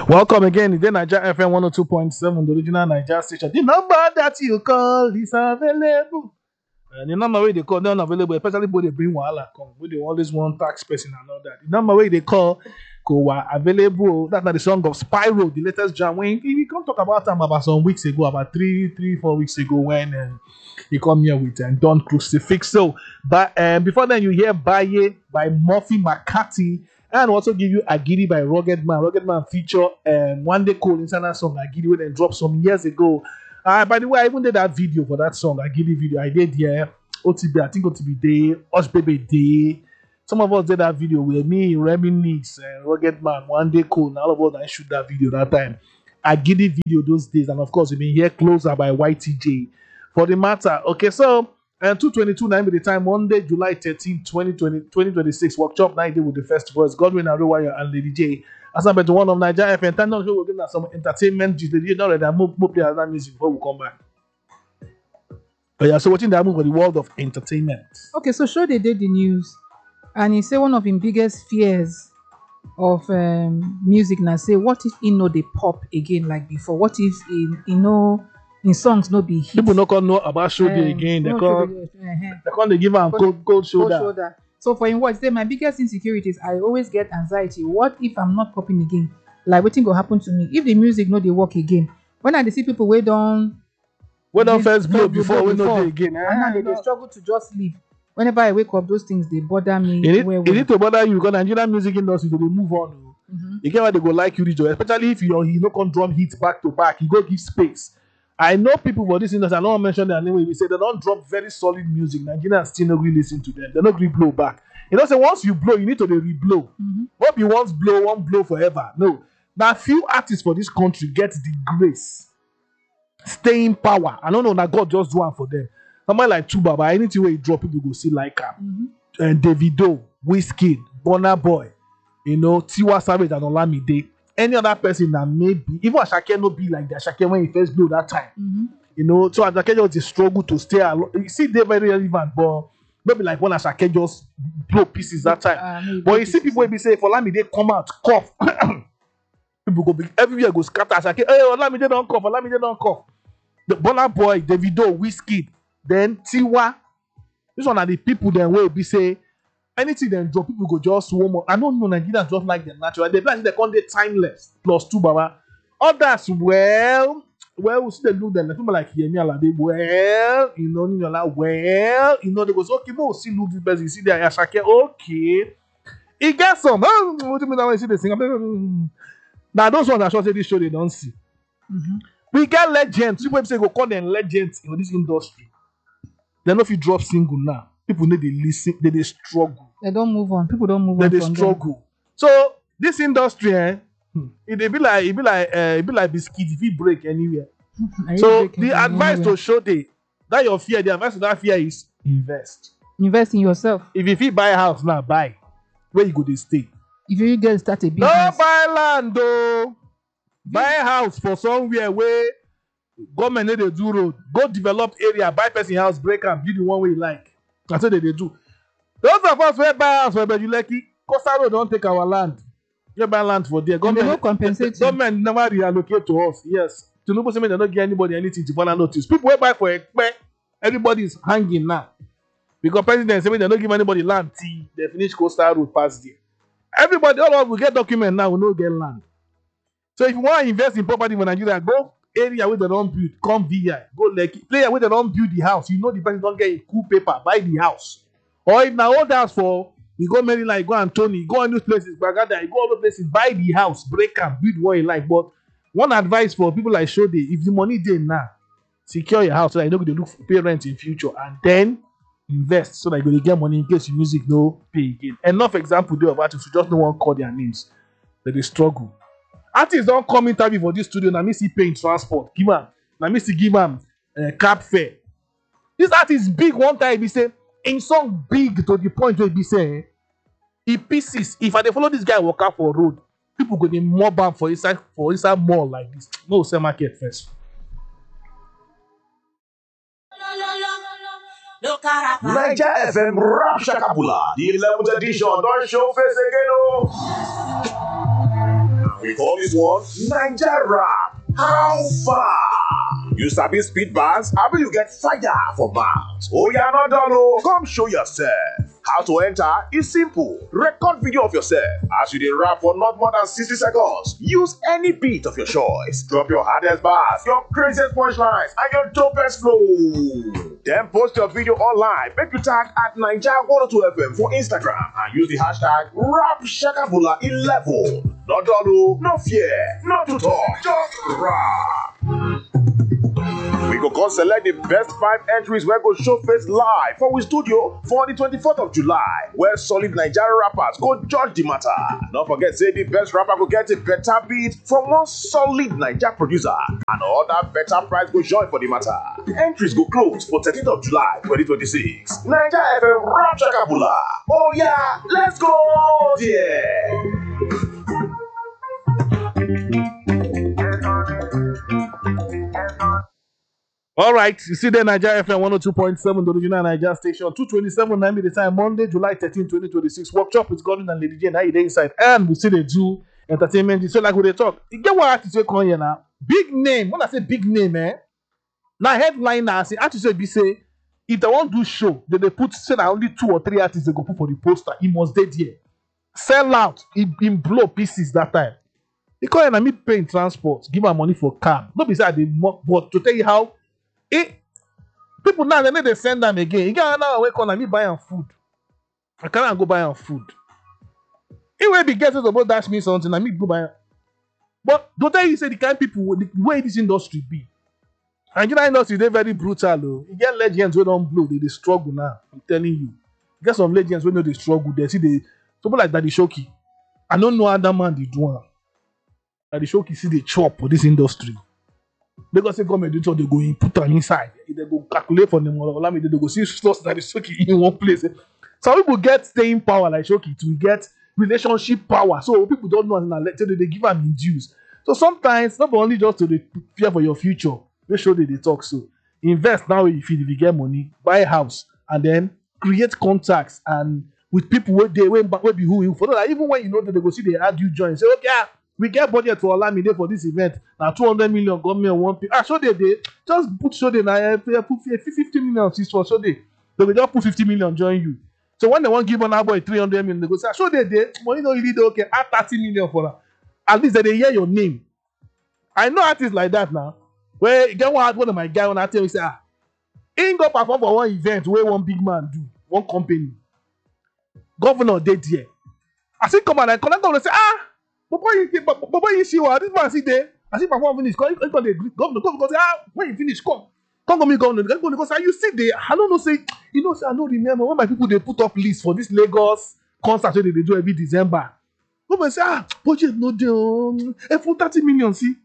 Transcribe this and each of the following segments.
Welcome again. It's the Niger FM 102.7, the original Niger station. The number that you call is available. And the number where they call not available, especially when they bring Wahala come. When they always want tax person and all that. The number where they call go available. That's not the song of Spyro, the latest jam. When we can talk about them about some weeks ago, about 4 weeks ago, when he come here with Don't Crucifix. So, but before then, you hear Baye by Murphy McCarthy. And also give you Agidi by Rugged Man. Rugged Man feature One Day Cold internal song Agidi when they dropped some years ago. By the way, I even did that video for that song, Agidi video. I did here. OTB, I think OTB Day, Hush Baby Day. Some of us did that video with me, Reminisce, Rugged Man, One Day Cold. And all of us I shoot that video that time. Agidi video those days. And of course, you been here Closer by YTJ. For the matter. Okay, so. And 222 9 by the time Monday, July 13, 2026. Workshop night day with the festivals. Godwin Arewaya and Lady J. As I'm to one of Niger FM. Thank you we're giving us some entertainment. You know that I move the other music before we come back. But yeah, so watching that move for the world of entertainment. Okay, so sure they did the news. And he said one of his biggest fears of music now say, what if he know they pop again like before? What if he know in songs no be hit? People no can know about shoulder again. They can't they give him cold shoulder. So for him, what say my biggest insecurities, I always get anxiety. What if I'm not popping again? Like what thing will happen to me if the music no they work again? When I see people we don't first blow before we know they again. And now they struggle to just leave. Whenever I wake up, those things they bother me. It need to bother you because Nigerian music industry they move on. You get why they go like you, especially if he no can drum hits back to back. You go give space. I know people for this industry, I don't mention their name, we say they don't drop very solid music. Nigerians still not really listen to them. They not really blow back. You know, so once you blow, you need to re-blow. What be once blow, won't blow forever. No. Now, few artists for this country get the grace, staying power. I don't know, now God just do one for them. Somebody like Tuba, but anything where you drop, people go see like him. And Davido, Wizkid, Burna Boy, you know, Tiwa Savage and Olamide. Any other person that maybe even Asake no be like that Asake when he first blew that time, you know. So Asake just a struggle to stay along. You see, they're very relevant, but maybe like when Asake just blow pieces that time. But you see people will be saying for Olamide come out cough. People go be everywhere go scatter Asake. Hey, Olamide don't cough. Olamide don't cough. The Burna Boy, Davido, Wizkid, then Tiwa. This one are the people then will be say. Anything then drop, people go just warm up. I don't know Nigerians just like them natural. They can't they timeless. Plus two, Baba. Others, well, we see them look them. People like Yemi Alade, well, you know, they go, okay, we'll see look this person. You see there, Asake, okay. He gets some. What do you mean when you see the thing? Now, those ones I should say this show they don't see. We get legends. People say go call them legends in this industry. They know if you drop single now. People need to listen, they struggle. They don't move on. People don't move on. They struggle. Them. So this industry, it be like biscuit if it break anywhere. So the advice to show that your fear, the advice to that fear is invest. Invest in yourself. If you buy a house now, buy. Where you go to stay. If you get start a business. Don't buy land though. Buy a house for somewhere where government need to do road. Go develop area, buy person house, break and build the one way you like. That's what they do. Those of us who buy house for Bejuleki, Costa Road don't take our land. You buy land for there. Government no compensate. Government never reallocate to us. Yes. Tinubu say they don't give anybody anything to follow notice. People who buy for Ekpe, everybody is hanging now. Because president say they don't give anybody land till they finish Costa Road past there. Everybody, all of us will get document now, we no get land. So if you want to invest in property in Nigeria, go area where they don't build, come VI, go Lekki. Player where they don't build the house, you know the person don't get a cool paper, buy the house. Or if now old house for, you go Maryland, you go Anthony, go on those places, Bagada, you go all those places, buy the house, break and build what you like. But one advice for people like Shode, if the money there now, secure your house so that you don't go to look for pay rent in future and then invest so that you're going to get money in case your music no pay again. Enough example there of artists who just no one call their names. They struggle. Artists don't come interview for this studio. Now me see paying transport. Give them. Now me see give them cab fare. This artist big one time. He say in song big to the point where he say he pieces. If I dey follow this guy walk out for road, people go dey mob am for inside mall like this. No sell market first. Niger FM Rap Shakabula, the 11th edition. Don't show face again, oh. We call this one Naija Rap. How far? You sabi speed bars? How will you get fire for mouth? Oh, yeah, not done. Oh. Come show yourself. How to enter is simple. Record video of yourself as you dey rap for not more than 60 seconds. Use any beat of your choice. Drop your hardest bars, your craziest punchlines, and your dopest flow. Then post your video online. Make you tag at Naija 102FM for Instagram and use the hashtag RapShakabula11. Not done, oh. No fear, not to talk, just rap. We go come select the best 5 entries where go show face live for we studio for the 24th of July, where solid Nigerian rappers go judge the matter. Don't forget, say the best rapper go get a better beat from one solid Nigerian producer, and other better prize go join for the matter. The entries go close for 13th of July 2026. Naija FM Rap Shakabula. Oh yeah, let's go there. All right, you see there, Naija FM 102.7, the original Naija station, 2:27, 9 the time, Monday, July 13, 2026. Workshop with Gordon and Lady J, now you dey inside, and we see they do entertainment. So like we dey talk, you get what artists wey come here now? Big name. When I say big name, now headliner, I say artists wey be say if they want do show, then they put say na only 2 or 3 artists they go put for the poster. He must dey there. Sell out. He blow pieces that time. He call him me paying transport, give am money for car. No be say I dey mock, but to tell you how. People now they send them again. You get another way call me buy am food. I can't go buy am food. It will be getting about dash me something and me go buy am. But don't tell you say the kind of people the way this industry be. Nigerian industry they very brutal though. You get legends who don't blow, they struggle now. I'm telling you. You get some legends who know they struggle. They see they people like Daddy Shoki. I don't know other man they do. Daddy Shoki see they chop for this industry. Because they come and do they go put them inside. They go calculate for them. They go see slots that is Shoki in one place. Some people get staying power like Shoki to get relationship power. So people don't know and they give them induce. So sometimes not only just to fear for your future, make sure that they talk. So invest now if you get money, buy a house, and then create contacts and with people where they will be who you for that. Even when you know that they go see they add you join. Say okay. We get budget for Olamide for this event. Now 200 million government one pay. Show they just put show they now put 50 million for show they will just put 50 million join you. So when they want give on our boy 300 million, they go say show they money no really okay add 30 million for that. At least they hear your name. I know artists like that now. Where you get one of my guy when I tell you say he ain't go perform for one event where one big man do one company. Governor did there. I see come and connect them and say But when you see what this man see there, I see perform finish. Come the governor go say when you finish come to me governor. Go say you see there. I don't know say say I don't remember when my people they put up list for this Lagos concert they do every December. Go say budget no dey for 30 million see.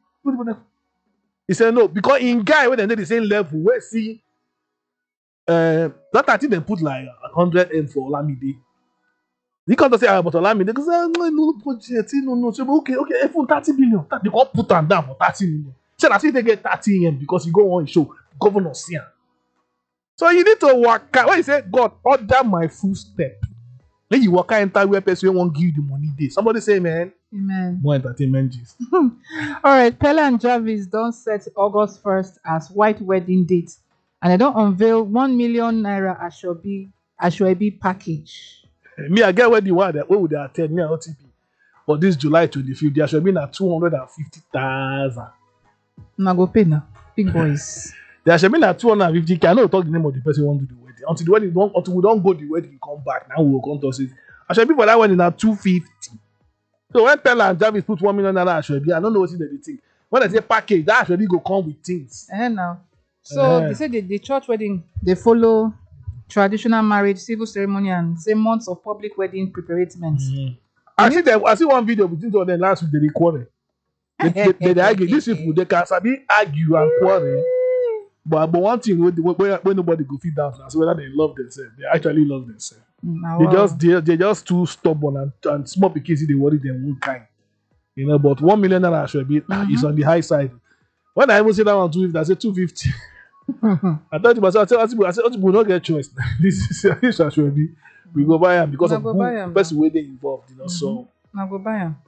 He said no because in guy when they dey the same level where see that I think they put like 100M for Olamide. He can't say about Olamide because no budget, no. So okay, for 30 million, they can't put them down for 30 million. So I think they get 30M because you go on show governor see. So you need to work. When you say God order my footstep, then you walk enter where person won't give you the money. Day somebody say amen. Amen. More entertainment gist. All right, Pella and Jarvis don't set August 1st as white wedding date, and they don't unveil 1 million naira Ashwebi package. Me, I get where the one that where would they attend me and OTP for this July 25th. There should be na 250,000. Na go pay now, big boys. There should be na 250K. I know talk the name of the person who want to do the wedding. Until we don't go the wedding, we come back. Now we will come to say I should be for that wedding na 250. So when Pella and Jarvis put 1 million naira, I should be. I don't know what they think. When they say package, that should be go come with things. Now, so they say the church wedding they follow traditional marriage, civil ceremony, and say months of public wedding preparations. Mm-hmm. I see one video between two of them last week. They quarrel. They argue. These people they can sabi argue and quarrel. But one thing when nobody go fit down, that's whether they love themselves. They actually love themselves. They just too stubborn and small because they worry them one kind. But 1 million naira should be is on the high side. When I even say that one 250, I say 250. I thought to myself, I said, we don't get choice. This should be. We go buy them because of the person where they involved. So I go buy them.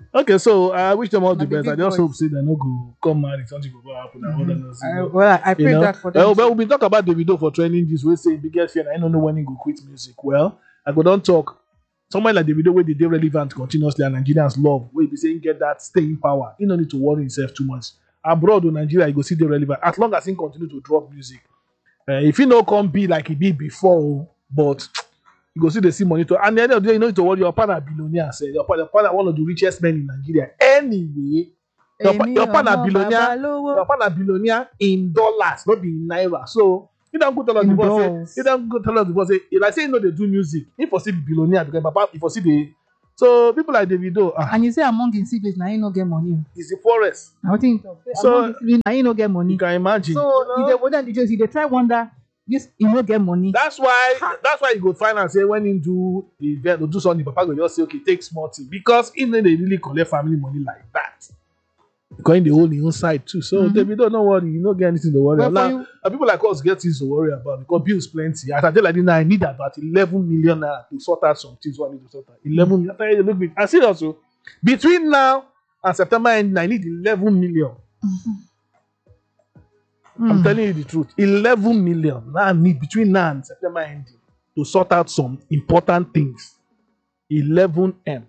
Okay, so I wish them all the Might be best. I big just boys. hope say they no go come marry, something go happen. And all that nonsense, you know. Well, I pray that for them. Well, too. we've been talking about Davido for training this. We say biggest fear. I don't know when he go quit music. Well, I go don't talk. Someone like Davido where they dey relevant continuously and Nigerians love. Where be saying get that staying power. He no need to worry himself too much. Abroad in Nigeria, he go see the relevant as long as he continue to drop music. If he no come be like he be before, but you go see the see money to. And the end of the day, you know to worry. Your partner billionaire. Say your partner one of the richest men in Nigeria. Anyway. Your partner billionaire in dollars, not in naira. So you don't go tell us In before dollars. say you don't go tell us before say if I say you know they do music, if for see the billionaire because papa if for see the so people like Davido And you say among his siblings, now he no get money. is the poorest. I think So- among his siblings, now he no get money. You can imagine. So You know? if they try wonder, this he no get money. That's why you go find and say when he do the event or do something, papa go just say okay take small thing because he know they really collect family money like that. Because they hold the own side too. So Davido, no worry, you don't get anything to worry But about. for Now, you- and people like us get things to worry about because bills plenty. As I tell like this now, I need about 11 million naira to sort out some things. What I need to sort out 11 million. After you look bit, I see also between now and September ending, I need 11 million. I'm telling you the truth. 11 million. Now I need between now and September ending to sort out some important things. 11M.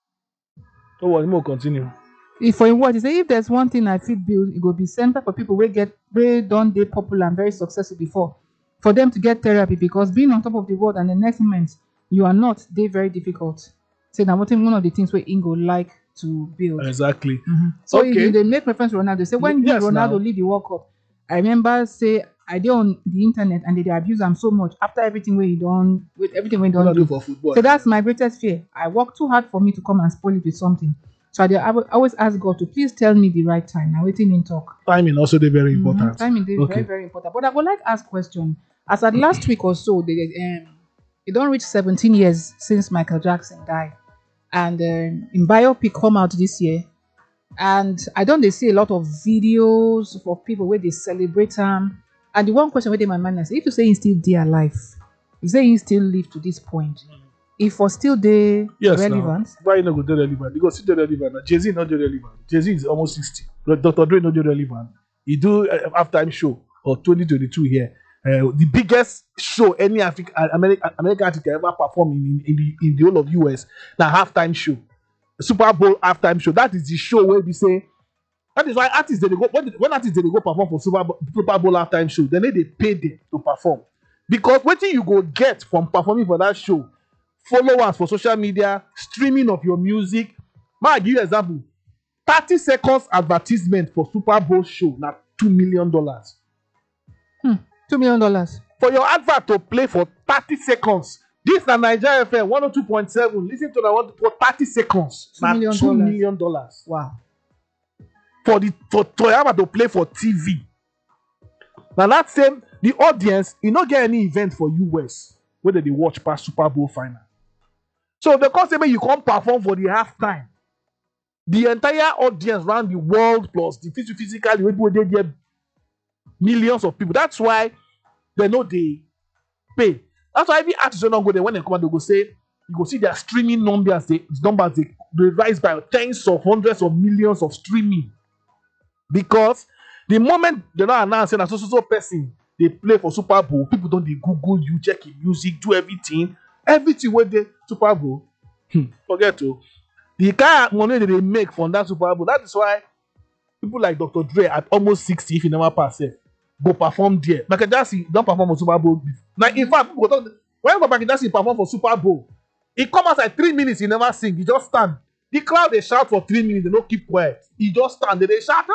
So what more continue? If for what he say, if there's one thing I feel build, it will be center for people who don't they popular and very successful before, for them to get therapy because being on top of the world and the next moment you are not, they very difficult. So now one of the things where Ingo like to build. Exactly. So Okay. if they make reference to Ronaldo, say when Yes, Ronaldo now. lead the World Cup, I remember say I did on the internet and they abuse him so much after everything where he done with everything we What I done do do. for football. So that's my greatest fear. I work too hard for me to come and spoil it with something. So I will always ask God to please tell me the right time. Now waiting in talk. Timing also they very important. Timing is Okay. very, very important. But I would like to ask question. As at last week or so, it don't reach 17 years since Michael Jackson died. And in biopic come out this year. And I don't they see a lot of videos for people where they celebrate him. And the one question within my mind is if you say he's still there alive, you say he still live to this point. If for still there Yes, relevant, now. Why you not go dey relevant? Because still dey relevant. Now, Jay-Z not dey relevant. Jay-Z is almost 60. Dr. Dre not dey relevant. He do halftime show for 2022 here. The biggest show any American artist can ever perform in the whole of US. Now halftime show, Super Bowl halftime show. That is the show where we say. That is why artists they go when artists they go perform for Super Bowl halftime show. Then they pay them to perform because what you go get from performing for that show. Followers for social media, streaming of your music. I'll give you an example. 30 seconds advertisement for Super Bowl show now $2 million. $2 million. For your advert to play for 30 seconds. This na Nigeria FM 102.7. Listen to that one for 30 seconds. $2 Now million. $2 million. Wow. For your advert to play for TV. Now that same the audience, you not get any event for US whether they watch past Super Bowl final. So the concept you can't perform for the halftime. The entire audience around the world plus the physically people they get millions of people. That's why they know they pay. That's why every artist don't go there when they come and they go say you go see their streaming numbers. They rise by tens of hundreds of millions of streaming because the moment they don't announce that so person they play for Super Bowl, people don't they Google you, check your music, do everything where they Super Bowl. Forget to the kind of money that they make from that Super Bowl. That is why people like Dr. Dre at almost 60, if he never pass it, go perform there. Michael Jackson don't perform for Super Bowl. Now, in fact, people talk, when Michael Jackson perform for Super Bowl, he come out like 3 minutes, he never sing, he just stand. The crowd they shout for 3 minutes, they don't keep quiet. He just stand, they shout.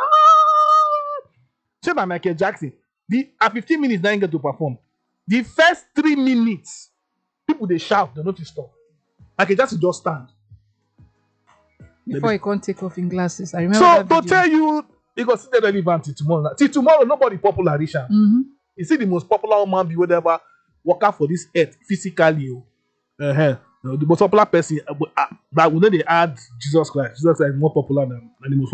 Say by Michael Jackson, at 15 minutes, now he get to perform. The first 3 minutes, people they shout, they don't stop. Michael Jackson just stand. Before he can't take off in glasses. I remember So that to video. tell you, it was still relevant till tomorrow. Till tomorrow, nobody popular, Richard. You see the most popular man be whatever work out for this earth physically. The most popular person, but we know they add Jesus Christ. Jesus Christ is more popular than the most